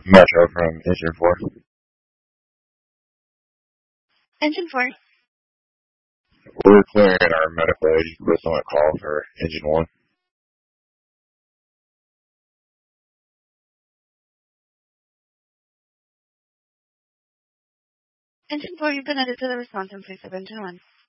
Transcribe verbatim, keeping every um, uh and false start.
Metro from Engine four. Engine four. We're clearing our medical aid equivalent call for Engine one. Engine four, you've been added to the response in place of Engine one.